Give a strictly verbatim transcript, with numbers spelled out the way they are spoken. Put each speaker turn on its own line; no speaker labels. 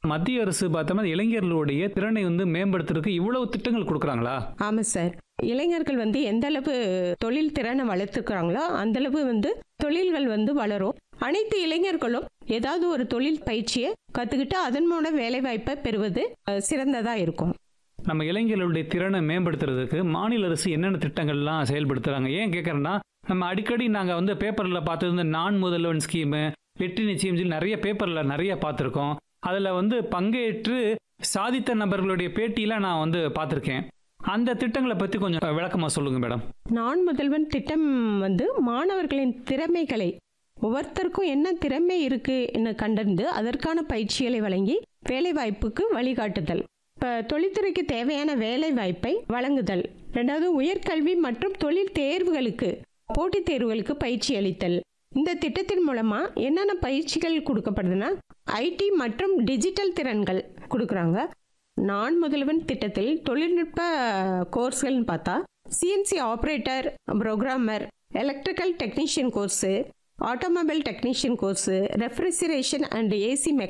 மத்திய அரசு பார்த்தோம்னா இளைஞர்களுடைய திறனை வந்து மேம்படுத்துறதுக்கு இவ்வளவு திட்டங்கள் கொடுக்குறாங்களா?
ஆமாம் சார். இளைஞர்கள் வந்து எந்த அளவு தொழில் திறனை வளர்த்துக்கிறாங்களோ அந்த அளவு வந்து தொழில்கள் வந்து வளரும். அனைத்து இளைஞர்களும் ஏதாவது ஒரு தொழில் பயிற்சியை கற்றுக்கிட்டு அதன் மூலம் வேலைவாய்ப்பை பெறுவது அஹ், சிறந்ததா இருக்கும்.
நம்ம இளைஞர்களுடைய திறனை மேம்படுத்துறதுக்கு மாநில அரசு என்னென்ன திட்டங்கள்லாம் செயல்படுத்துறாங்க? ஏன் கேட்குறேன்னா, நம்ம அடிக்கடி நாங்கள் வந்து பேப்பரில் பார்த்தது இந்த நான் முதல்வன் ஸ்கீமு, வெற்றி நிச்சயம் சொல்லி நிறைய பேப்பரில் நிறைய பார்த்துருக்கோம். அதில் வந்து பங்கேற்று சாதித்த நபர்களுடைய பேட்டியெலாம் நான் வந்து பார்த்துருக்கேன். அந்த திட்டங்களை பற்றி கொஞ்சம் விளக்கமாக சொல்லுங்கள் மேடம்.
நான் முதல்வன் திட்டம் வந்து மாணவர்களின் திறமைகளை ஒவ்வொருத்தருக்கும் என்ன திறமை இருக்குன்னு கண்டறிந்து அதற்கான பயிற்சிகளை வழங்கி வேலைவாய்ப்புக்கு வழிகாட்டுதல். இப்போ தொழில்துறைக்கு தேவையான வேலை வாய்ப்பை வழங்குதல். ரெண்டாவது உயர்கல்வி மற்றும் தொழில் தேர்வுகளுக்கு போட்டித் தேர்வுகளுக்கு பயிற்சி அளித்தல். இந்த திட்டத்தின் மூலமா என்னென்ன பயிற்சிகள் கொடுக்கப்படுதுன்னா ஐடி மற்றும் டிஜிட்டல் திறன்கள் கொடுக்குறாங்க. நான் முதல்வன் திட்டத்தில் தொழில்நுட்ப கோர்ஸ்கள்னு பார்த்தா CNC operator, programmer, electrical technician course, automobile technician course, refrigeration and AC